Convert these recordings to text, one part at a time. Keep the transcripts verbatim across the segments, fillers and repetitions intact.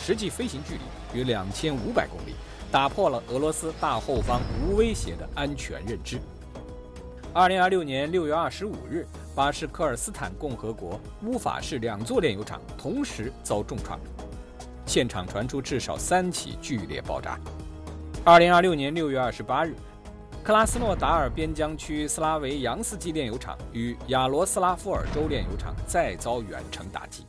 实际飞行距离约两千五百公里，打破了俄罗斯大后方无威胁的安全认知。二零二六年六月二十五日，巴什科尔斯坦共和国乌法市两座炼油厂同时遭重创，现场传出至少三起剧烈爆炸。二零二六年六月二十八日，克拉斯诺达尔边疆区斯拉维扬斯基炼油厂与亚罗斯拉夫尔州炼油厂再遭远程打击。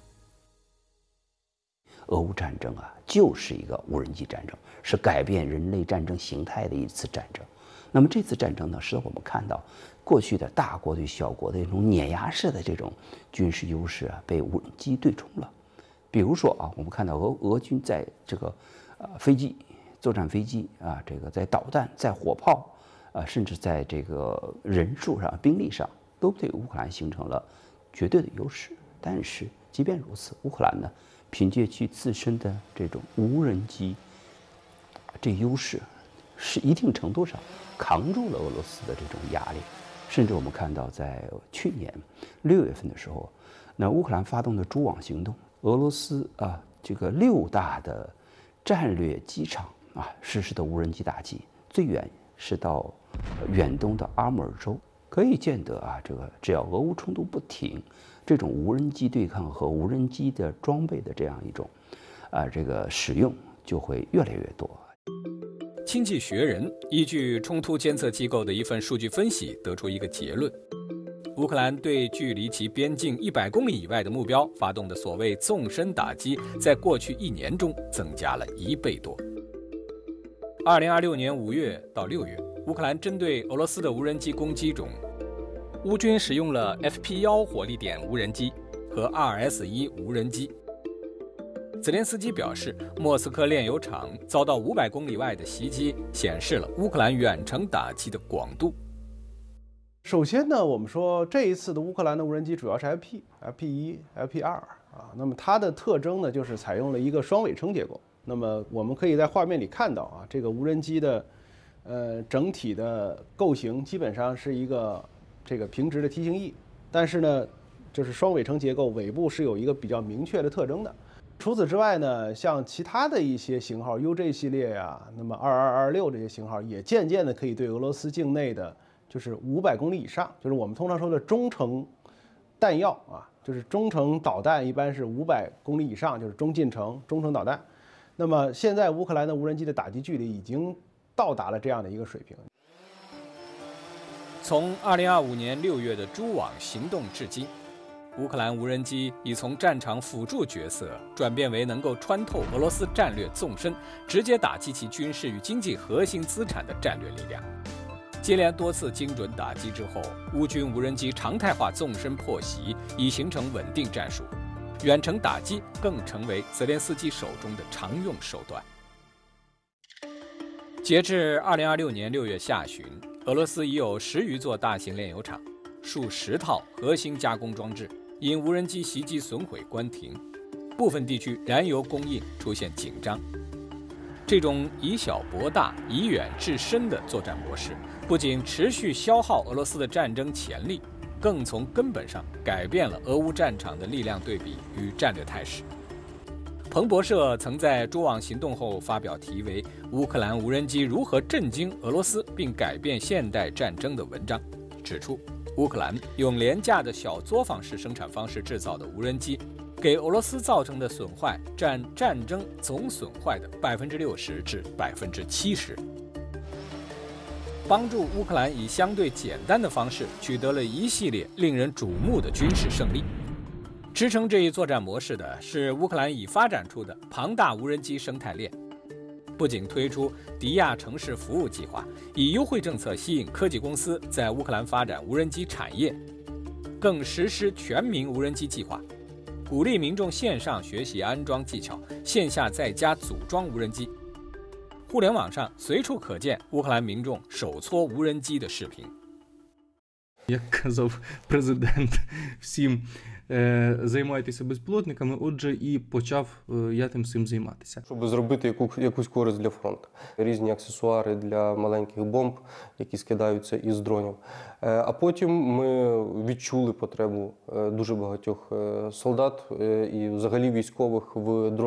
俄乌战争啊，就是一个无人机战争，是改变人类战争形态的一次战争。那么这次战争呢，使得我们看到过去的大国对小国的这种碾压式的这种军事优势啊，被无人机对冲了。比如说啊，我们看到俄俄军在这个呃飞机、作战飞机啊，这个在导弹、在火炮啊，甚至在这个人数上、兵力上，都对乌克兰形成了绝对的优势。但是即便如此，乌克兰呢，凭借其自身的这种无人机这优势，是一定程度上扛住了俄罗斯的这种压力。甚至我们看到，在去年六月份的时候，那乌克兰发动的蛛网行动，俄罗斯啊这个六大的战略机场啊实施的无人机打击，最远是到远东的阿穆尔州。可以见得啊，这个只要俄乌冲突不停，这种无人机对抗和无人机的装备的这样一种啊这个使用就会越来越多。 经济学人依据冲突监测机构的一份数据分析，得出一个结论：乌克兰对距离其边境一百公里以外的目标发动的所谓纵深打击，在过去一年中增加了一倍多。二零二六年五月到六月，乌克兰针对俄罗斯的无人机攻击中，乌军使用了 F P 一 火力点无人机和 R S 一 无人机。泽连斯基表示，莫斯科炼油厂遭到五百公里外的袭击，显示了乌克兰远程打击的广度。 首先呢，我们说这一次的乌克兰的无人机主要是 F P、F P 一、F P 二啊，那么它的特征呢，就是采用了一个双尾称结构。那么我们可以在画面里看到啊，这个无人机的呃整体的构型基本上是一个这个平直的梯形翼，但是呢，就是双尾称结构，尾部是有一个比较明确的特征的。除此之外呢，像其他的一些型号 U J 系列呀、啊，那么二二二六这些型号也渐渐的可以对俄罗斯境内的就是五百公里以上，就是我们通常说的中程弹药啊，就是中程导弹一般是五百公里以上，就是中近程、中程导弹。那么现在乌克兰的无人机的打击距离已经到达了这样的一个水平。 从二零二五年六月的蛛网行动至今，乌克兰无人机已从战场辅助角色转变为能够穿透俄罗斯战略纵深，直接打击其军事与经济核心资产的战略力量。接连多次精准打击之后，乌军无人机常态化纵深破袭已形成稳定战术，远程打击更成为泽连斯基手中的常用手段。截至二零二六年六月下旬，俄罗斯已有十余座大型炼油厂、数十套核心加工装置因无人机袭击损毁关停，部分地区燃油供应出现紧张。这种以小博大、以远制深的作战模式，不仅持续消耗俄罗斯的战争潜力，更从根本上改变了俄乌战场的力量对比与战略态势。彭博社曾在蛛网行动后发表题为《乌克兰无人机如何震惊俄罗斯并改变现代战争》的文章，指出乌克兰用廉价的小作坊式生产方式制造的无人机，给俄罗斯造成的损坏占战争总损坏的百分之六十至百分之七十，帮助乌克兰以相对简单的方式取得了一系列令人瞩目的军事胜利。支撑这一作战模式的是乌克兰已发展出的庞大无人机生态链，不仅推出迪亚城市服务计划，以优惠政策吸引科技公司在乌克兰发展无人机产业，更实施全民无人机计划，鼓励民众线上学习安装技巧，线下在家组装无人机。互联网上随处可见乌克兰民众手搓无人机的视频。 Як казав президент, всім е, займайтеся безпілотниками, отже і почав е, я тим всім займатися. Щоб зробити яку, якусь користь для фронту. Різні аксесуари для маленьких бомб, які скидаються із дронів. Е, а потім ми відчули потребу е, дуже багатьох е, солдат е, і взагалі військових в дронах.